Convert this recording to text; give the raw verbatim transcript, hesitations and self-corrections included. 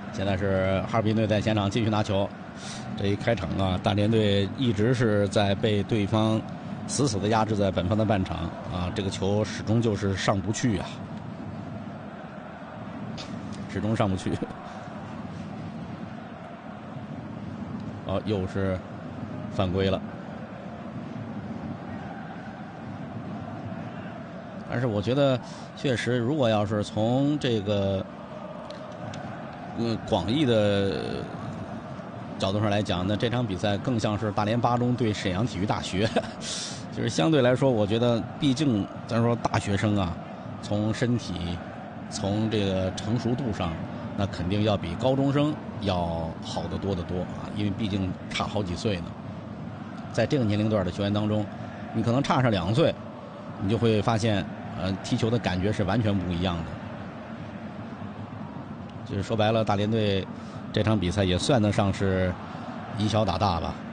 现在是哈尔滨队在前场继续拿球。这一开场啊，大连队一直是在被对方死死的压制在本方的半场啊，这个球始终就是上不去啊，始终上不去。哦，又是犯规了。但是我觉得，确实，如果要是从这个呃广义的角度上来讲，那这场比赛更像是大连八中对沈阳体育大学。就是相对来说，我觉得，毕竟咱说大学生啊，从身体、从这个成熟度上，那肯定要比高中生要好得多得多啊，因为毕竟差好几岁呢。在这个年龄段的球员当中，你可能差上两岁，你就会发现，呃，踢球的感觉是完全不一样的。就是说白了，大连队这场比赛也算得上是以小打大吧。